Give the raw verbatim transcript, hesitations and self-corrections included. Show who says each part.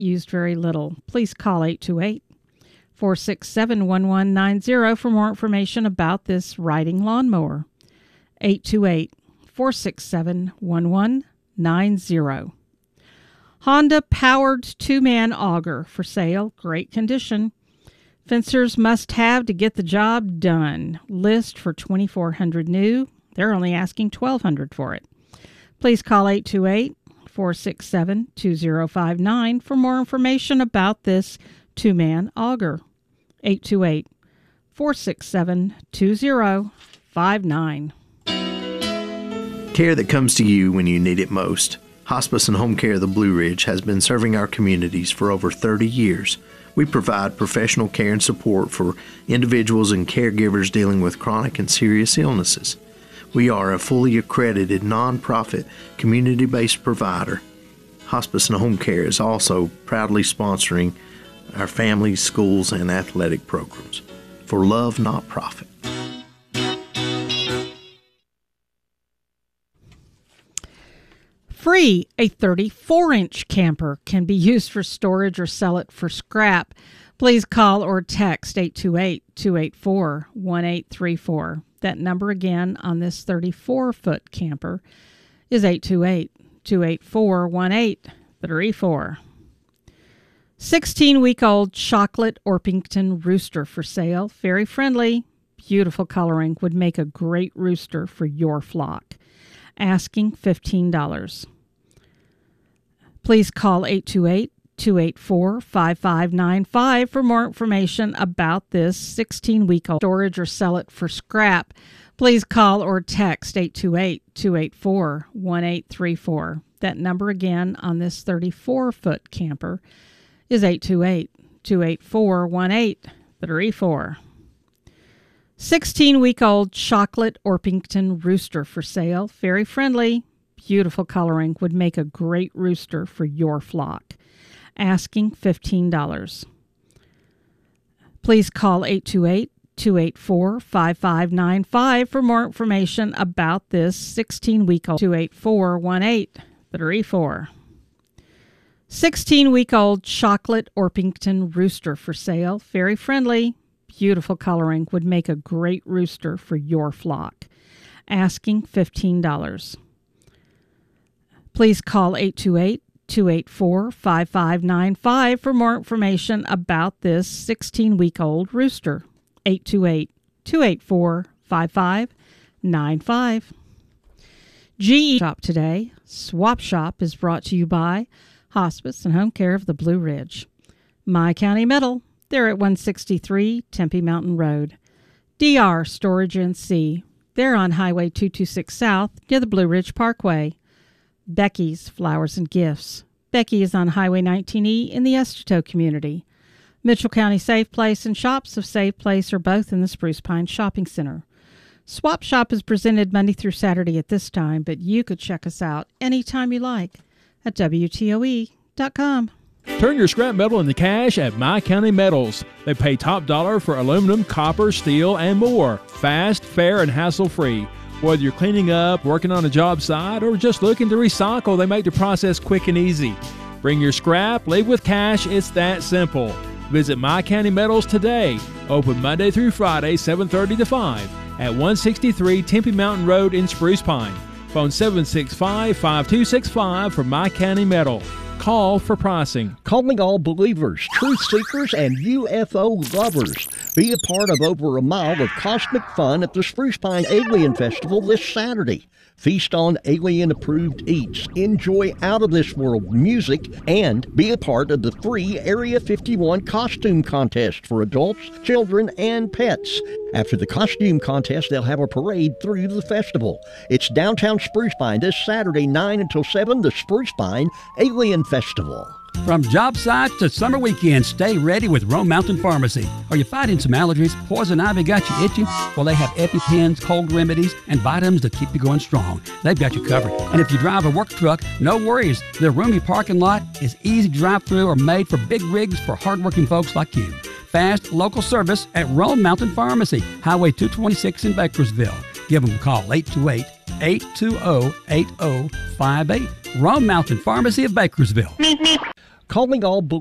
Speaker 1: used very little. Please call eight two eight, four six seven, one one nine zero for more information about this riding lawnmower. eight two eight, four six seven, one one nine zero. Honda powered two-man auger for sale. Great condition. Fencers must have to get the job done. List for twenty-four hundred dollars new. They're only asking twelve hundred dollars for it. Please call eight two eight, four six seven, two zero five nine for more information about this two-man auger. eight two eight, four six seven, two zero five nine.
Speaker 2: Care that comes to you when you need it most. Hospice and Home Care of the Blue Ridge has been serving our communities for over thirty years. We provide professional care and support for individuals and caregivers dealing with chronic and serious illnesses. We are a fully accredited, nonprofit, community-based provider. Hospice and Home Care is also proudly sponsoring our families, schools, and athletic programs. For love, not profit.
Speaker 1: Free, a thirty-four inch camper can be used for storage or sell it for scrap. Please call or text eight two eight, two eight four, one eight three four. That number again on this thirty-four foot camper is eight two eight, two eight four, one eight three four. sixteen-week-old chocolate Orpington rooster for sale. Very friendly, beautiful coloring, would make a great rooster for your flock. Asking fifteen dollars. Please call eight two eight, two eight four, five five nine five for more information about this sixteen-week-old storage or sell it for scrap. Please call or text eight two eight, two eight four, one eight three four. That number again on this thirty-four foot camper is eight two eight, two eight four, one eight three four. sixteen-week-old chocolate Orpington rooster for sale. Very friendly, beautiful coloring, would make a great rooster for your flock. Asking fifteen dollars. Please call eight two eight, two eight four, five five nine five for more information about this sixteen-week-old two eight four, one eight three four. sixteen-week-old chocolate Orpington rooster for sale. Very friendly, beautiful coloring, would make a great rooster for your flock. Asking fifteen dollars. Please call eight two eight, two eight four, five five nine five for more information about this sixteen-week-old rooster. eight two eight, two eight four, five five nine five. G E Shop today. Swap Shop is brought to you by Hospice and Home Care of the Blue Ridge. My County Metal. They're at one sixty-three Tempe Mountain Road. D R Storage N C. They're on Highway two twenty-six South near the Blue Ridge Parkway. Becky's Flowers and Gifts. Becky is on Highway nineteen E in the Esteto community. Mitchell County Safe Place and Shops of Safe Place are both in the Spruce Pine Shopping Center. Swap Shop is presented Monday through Saturday at this time, but you could check us out anytime you like at W T O E dot com.
Speaker 3: Turn your scrap metal into cash at My County Metals. They pay top dollar for aluminum, copper, steel, and more. Fast, fair, and hassle-free. Whether you're cleaning up, working on a job site, or just looking to recycle, they make the process quick and easy. Bring your scrap, leave with cash. It's that simple. Visit My County Metals today. Open Monday through Friday, seven thirty to five at one sixty-three Tempe Mountain Road in Spruce Pine. Phone seven six five, five two six five for My County Metal. Call for pricing.
Speaker 4: Calling all believers, truth seekers, and U F O lovers. Be a part of over a mile of cosmic fun at the Spruce Pine Alien Festival this Saturday. Feast on alien-approved eats, enjoy out-of-this-world music, and be a part of the free Area fifty-one costume contest for adults, children, and pets. After the costume contest, they'll have a parade through the festival. It's downtown Spruce Pine this Saturday, nine until seven, the Spruce Pine Alien Festival.
Speaker 5: From job sites to summer weekends, stay ready with Rome Mountain Pharmacy. Are you fighting some allergies? Poison ivy got you itching? Well, they have EpiPens, cold remedies, and vitamins to keep you going strong. They've got you covered. And if you drive a work truck, no worries. Their roomy parking lot is easy to drive through or made for big rigs for hardworking folks like you. Fast, local service at Rome Mountain Pharmacy, Highway two twenty-six in Bakersville. Give them a call, eight two eight, eight two zero, eight zero five eight. Rome Mountain Pharmacy of Bakersville.
Speaker 4: calling all